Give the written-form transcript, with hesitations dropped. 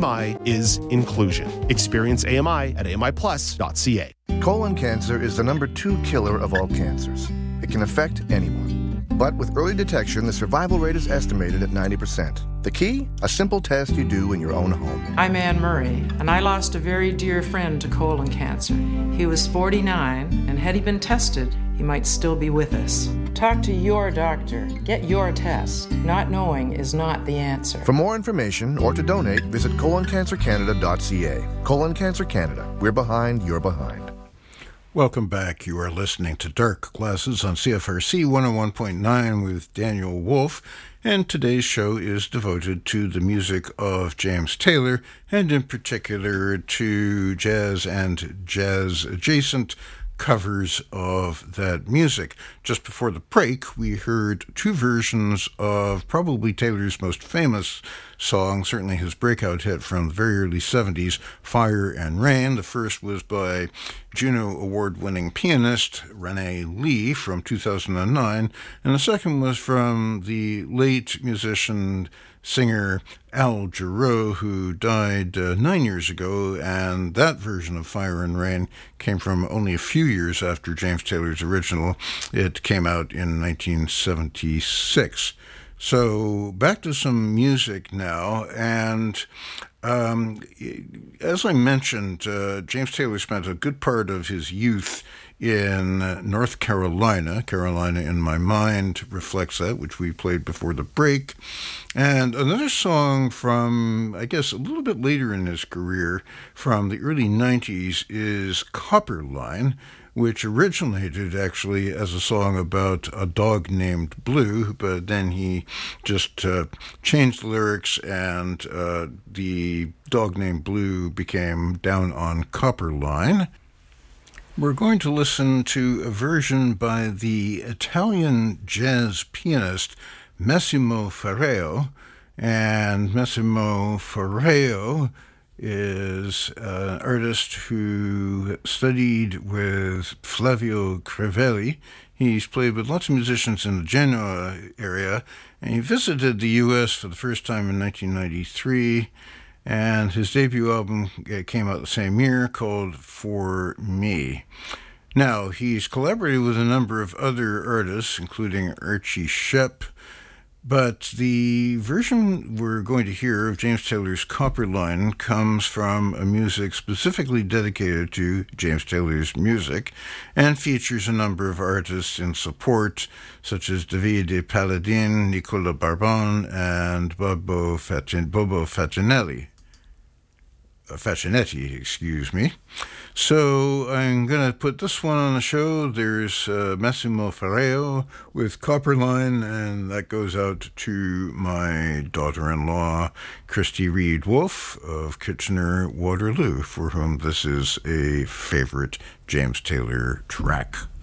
AMI is inclusion. Experience AMI at AMIplus.ca. Colon cancer is the number 2 killer of all cancers. It can affect anyone. But with early detection, the survival rate is estimated at 90%. The key? A simple test you do in your own home. I'm Anne Murray, and I lost a very dear friend to colon cancer. He was 49, and had he been tested, he might still be with us. Talk to your doctor. Get your test. Not knowing is not the answer. For more information or to donate, visit coloncancercanada.ca. Colon Cancer Canada. We're behind, you're behind. Welcome back. You are listening to Dark Glasses on CFRC 101.9 with Daniel Wolf, and today's show is devoted to the music of James Taylor, and in particular to jazz and jazz-adjacent covers of that music. Just before the break, we heard 2 versions of probably Taylor's most famous song, certainly his breakout hit from the very early 70s, Fire and Rain. The first was by Juno Award-winning pianist Renee Lee from 2009, and the second was from the late musician singer Al Jarreau, who died 9 years ago, and that version of Fire and Rain came from only a few years after James Taylor's original. It came out in 1976. So back to some music now, and as I mentioned, James Taylor spent a good part of his youth in North Carolina. Carolina in My Mind reflects that, which we played before the break. And another song from, I guess, a little bit later in his career, from the early 90s, is Copper Line, which originated actually as a song about a dog named Blue, but then he just changed the lyrics, and the dog named Blue became Down on Copper Line. We're going to listen to a version by the Italian jazz pianist Massimo Ferreo, and Massimo Ferreo is an artist who studied with Flavio Crivelli. He's played with lots of musicians in the Genoa area, and he visited the U.S. for the first time in 1993, and his debut album came out the same year, called For Me. Now, he's collaborated with a number of other artists, including Archie Shepp, but the version we're going to hear of James Taylor's Copper Line comes from a music specifically dedicated to James Taylor's music and features a number of artists in support, such as Davide Paladin, Nicola Barbon, and Bobo Facinetti. So I'm going to put this one on the show. There's Massimo Ferreo with Copper Line, and that goes out to my daughter-in-law, Christy Reed Wolf of Kitchener-Waterloo, for whom this is a favorite James Taylor track.